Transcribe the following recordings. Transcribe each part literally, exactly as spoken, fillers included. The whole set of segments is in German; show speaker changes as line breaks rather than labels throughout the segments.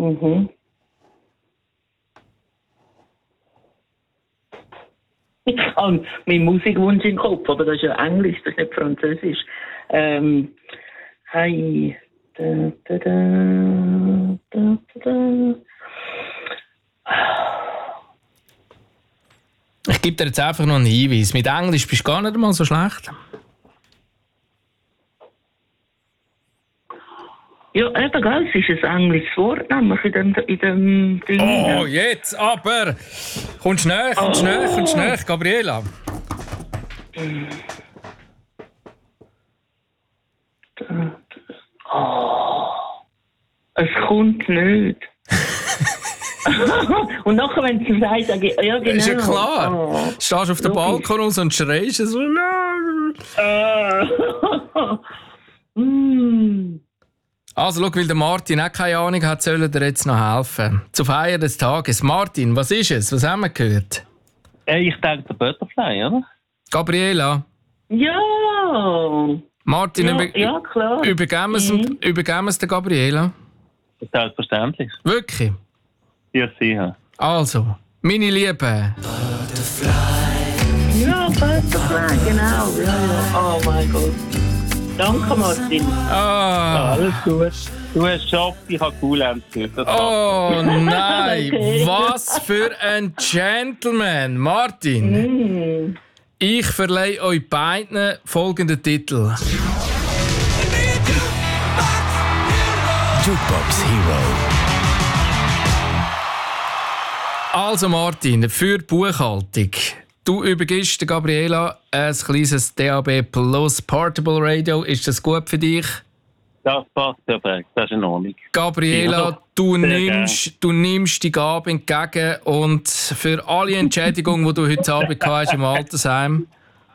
Mhm. Ich habe meinen Musikwunsch im Kopf, aber das ist ja Englisch, das ist nicht Französisch. Ähm, hey. Da, da, da, da, da.
Ich gebe dir jetzt einfach noch einen Hinweis. Mit Englisch bist du gar nicht mal so schlecht.
Ja, eben, gell, es ist ein englisches Wort, nämlich in dem, in dem Ding.
Oh, jetzt aber! Kommst näher, kommst
Oh.
näher, kommst näher, Gabriela.
Oh. Es kommt nicht. Und nachher, wenn sie sagt, sage ich, ja, genau.
Ist ja klar.
Oh.
Du stehst auf dem
Logisch.
Balkon raus und schreist so.
Äh. mm.
Also, schau, weil der Martin auch keine Ahnung hat, soll er dir jetzt noch helfen. Zur Feier des Tages. Martin, was ist es? Was haben wir gehört?
Äh, ich denke, der Butterfly, oder?
Gabriela.
Ja.
Martin,
Ja,
über,
ja, klar.
übergeben wir es
Mhm.
übergeben wir es der Gabriela.
Selbstverständlich.
Wirklich?
Ja, sicher.
Also, meine Liebe.
Ja, Butterfly, genau. Ja, ja. Oh mein Gott. Danke, Martin.
Ah.
Alles gut. Du hast es geschafft, ich habe Coolhands gehört. Das
Oh nein,
Okay.
was für ein Gentleman. Martin,
Mm.
ich verleihe euch beiden folgenden Titel.
Jukebox Hero.
Also Martin, für die Buchhaltung. Du übergibst der Gabriela ein kleines D A B Plus Portable Radio. Ist das gut für dich?
Das passt perfekt, das ist in Ordnung.
Gabriela,
Ja,
du
sehr
nimmst, du nimmst die Gabe entgegen und für alle Entschädigungen, die du heute Abend gehabt hast im Altersheim.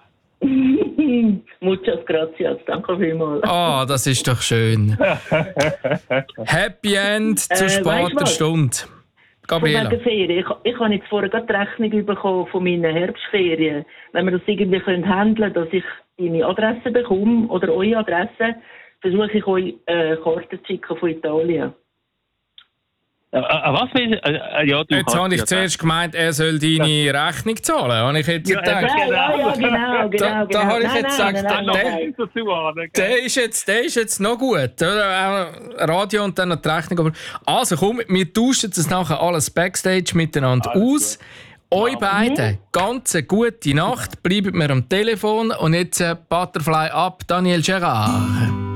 Muchas gracias. Danke vielmals.
Ah, das ist doch schön. Happy End zu
Äh, weißt
später
was?
Stunde.
Von
Gabriela.
wegen Ferien. Ich, ich habe jetzt vorher gerade die Rechnung bekommen von meinen Herbstferien. Wenn wir das irgendwie können handeln, dass ich meine Adresse bekomme oder eure Adresse, versuche ich euch äh, Karten zu schicken von Italien.
Äh, äh, was will ich? Äh, äh, ja, du
Jetzt
hast
habe ich
ja
zuerst gemeint, er soll deine Rechnung zahlen. Habe ich jetzt
Ja,
gedacht.
Ja, ja, ja, genau, genau.
Da- da
genau.
habe ich
Nein,
jetzt
nein,
gesagt,
nein,
der-
nein,
das dazu an, gell?
Der ist, jetzt, der ist jetzt noch gut. Oder? Auch Radio und dann noch die Rechnung. Aber also komm, wir tauschen das nachher alles Backstage miteinander aus. Euch beiden, ganz eine gute Nacht. Bleibt mir am Telefon. Und jetzt äh, Butterfly ab, Daniel Gerard.